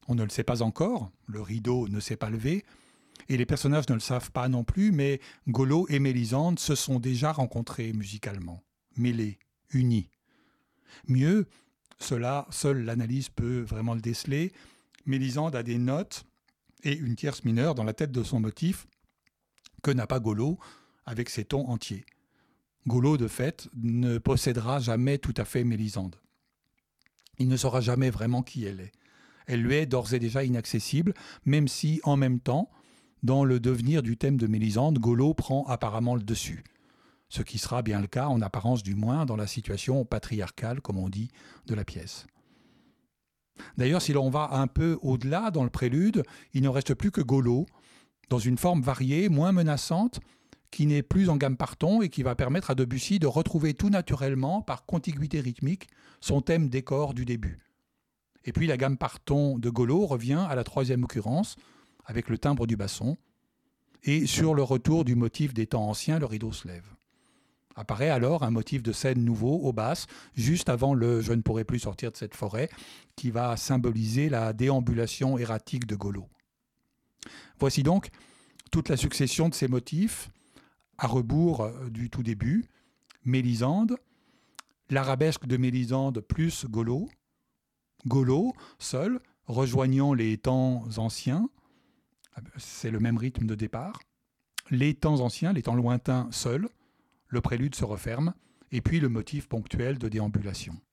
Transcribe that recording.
On ne le sait pas encore, le rideau ne s'est pas levé, et les personnages ne le savent pas non plus, mais Golo et Mélisande se sont déjà rencontrés musicalement, mêlés, unis. Mieux, cela, seule l'analyse peut vraiment le déceler, Mélisande a des notes et une tierce mineure dans la tête de son motif que n'a pas Golo avec ses tons entiers. Golo, de fait, ne possédera jamais tout à fait Mélisande. Il ne saura jamais vraiment qui elle est. Elle lui est d'ores et déjà inaccessible, même si, en même temps, dans le devenir du thème de Mélisande, Golo prend apparemment le dessus. Ce qui sera bien le cas, en apparence du moins, dans la situation patriarcale, comme on dit, de la pièce. D'ailleurs, si l'on va un peu au-delà dans le prélude, il ne reste plus que Golo, dans une forme variée, moins menaçante, qui n'est plus en gamme parton et qui va permettre à Debussy de retrouver tout naturellement, par contiguïté rythmique, son thème décor du début. Et puis la gamme parton de Golo revient à la troisième occurrence, avec le timbre du basson, et sur le retour du motif des temps anciens, le rideau se lève. Apparaît alors un motif de scène nouveau aux basses, juste avant le « je ne pourrai plus sortir de cette forêt », qui va symboliser la déambulation erratique de Golo. Voici donc toute la succession de ces motifs, à rebours du tout début, Mélisande, l'arabesque de Mélisande plus Golo, Golo, seul, rejoignant les temps anciens, c'est le même rythme de départ, les temps anciens, les temps lointains seuls, le prélude se referme, et puis le motif ponctuel de déambulation.